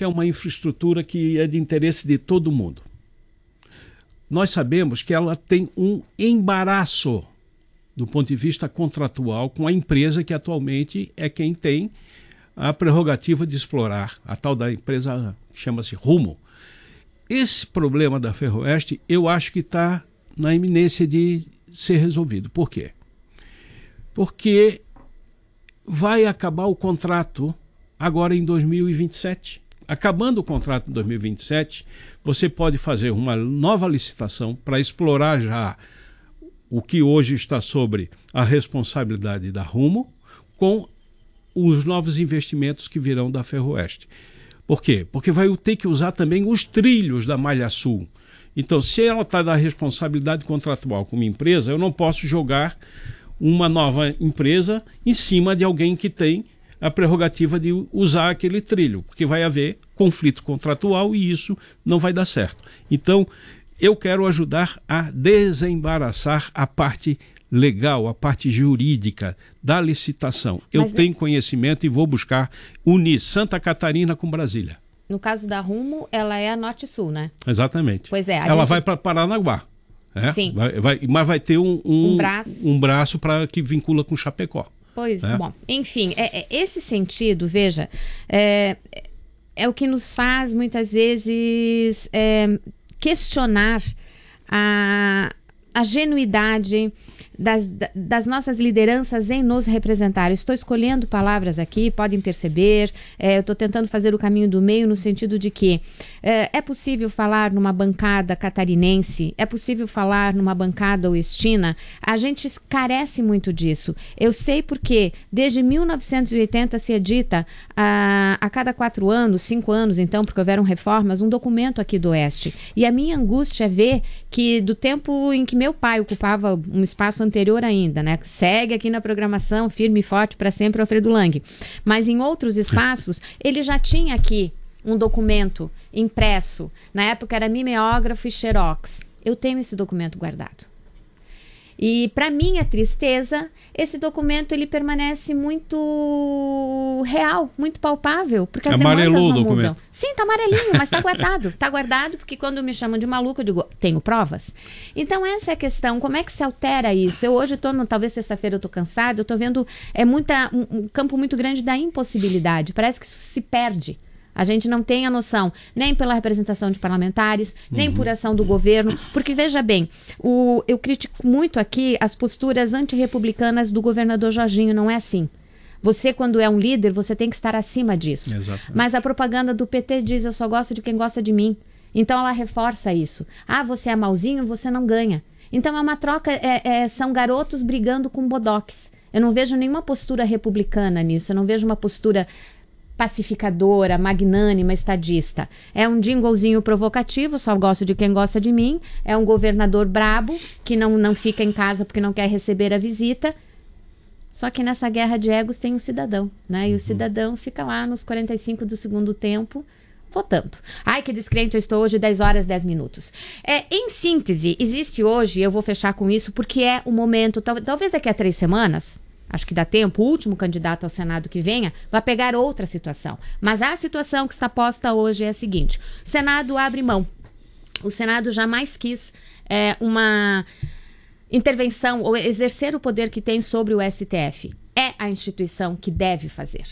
porque é uma infraestrutura que é de interesse de todo mundo. Nós sabemos que ela tem um embaraço do ponto de vista contratual com a empresa que atualmente é quem tem a prerrogativa de explorar. A tal da empresa chama-se Rumo. Esse problema da Ferroeste eu acho que está na iminência de ser resolvido. Por quê? Porque vai acabar o contrato agora em 2027. Acabando o contrato em 2027, você pode fazer uma nova licitação para explorar já o que hoje está sobre a responsabilidade da Rumo com os novos investimentos que virão da Ferroeste. Por quê? Porque vai ter que usar também os trilhos da Malha Sul. Então, se ela está da responsabilidade contratual como empresa, eu não posso jogar uma nova empresa em cima de alguém que tem a prerrogativa de usar aquele trilho, porque vai haver conflito contratual e isso não vai dar certo. Então, eu quero ajudar a desembaraçar a parte legal, a parte jurídica da licitação. Eu tenho conhecimento e vou buscar unir Santa Catarina com Brasília. No caso da Rumo, ela é a Norte-Sul, né? Exatamente. Pois é. Ela vai para Paranaguá. Sim. Mas vai ter um braço que vincula com Chapecó. Pois, bom, enfim, esse sentido, veja, é o que nos faz muitas vezes questionar a genuidade das nossas lideranças em nos representar. Estou escolhendo palavras aqui, podem perceber, eu estou tentando fazer o caminho do meio no sentido de que é possível falar numa bancada catarinense, é possível falar numa bancada oestina, a gente carece muito disso. Eu sei porque desde 1980 se edita a cada 4 anos, 5 anos então, porque houveram reformas, um documento aqui do Oeste. E a minha angústia é ver que do tempo em que meu pai ocupava um espaço anterior ainda, né? Segue aqui na programação, firme e forte para sempre, Alfredo Lang. Mas em outros espaços, ele já tinha aqui um documento impresso. Na época era mimeógrafo e xerox. Eu tenho esse documento guardado. E para minha tristeza, esse documento ele permanece muito real, muito palpável, porque as demandas não mudam. Sim, tá amarelinho, mas tá guardado. Tá guardado porque quando me chamam de maluco, eu digo, tenho provas. Então essa é a questão, como é que se altera isso? Eu hoje talvez sexta-feira eu tô cansado, eu tô vendo um campo muito grande da impossibilidade. Parece que isso se perde. A gente não tem a noção, nem pela representação de parlamentares, nem por ação do governo, porque veja bem, eu critico muito aqui as posturas antirrepublicanas do governador Jorginho, não é assim. Você, quando é um líder, você tem que estar acima disso. Exatamente. Mas a propaganda do PT diz, eu só gosto de quem gosta de mim. Então ela reforça isso. Ah, você é malzinho, você não ganha. Então é uma troca, são garotos brigando com bodoques. Eu não vejo nenhuma postura republicana nisso, eu não vejo uma postura pacificadora, magnânima, estadista. É um jinglezinho provocativo, só gosto de quem gosta de mim. É um governador brabo, que não fica em casa porque não quer receber a visita. Só que nessa guerra de egos tem um cidadão, né? E o cidadão fica lá nos 45 do segundo tempo, votando. Ai, que descrente eu estou hoje, 10 horas, 10 minutos. Em síntese, existe hoje, eu vou fechar com isso, porque é o momento, talvez daqui a 3 semanas, acho que dá tempo, o último candidato ao Senado que venha vai pegar outra situação. Mas a situação que está posta hoje é a seguinte: o Senado abre mão. O Senado jamais quis uma intervenção ou exercer o poder que tem sobre o STF. É a instituição que deve fazer.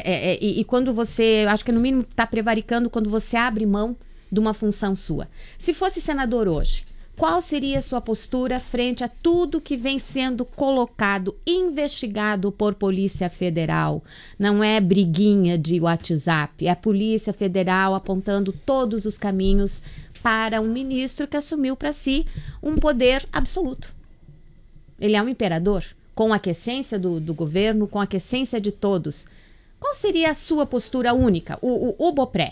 E quando você, acho que no mínimo está prevaricando quando você abre mão de uma função sua. Se fosse senador hoje, qual seria a sua postura frente a tudo que vem sendo colocado, investigado por Polícia Federal? Não é briguinha de WhatsApp, é a Polícia Federal apontando todos os caminhos para um ministro que assumiu para si um poder absoluto. Ele é um imperador, com a aquiescência do governo, com a aquiescência de todos. Qual seria a sua postura única, o Bopré?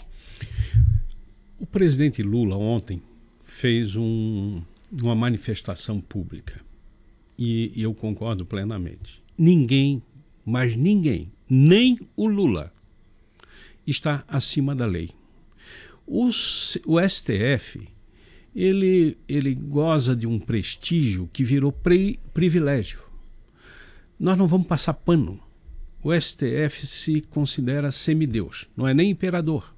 O presidente Lula ontem fez uma manifestação pública e eu concordo plenamente. Ninguém, mas ninguém, nem o Lula, está acima da lei. O STF, ele goza de um prestígio que virou privilégio. Nós não vamos passar pano. O STF se considera semideus, não é nem imperador.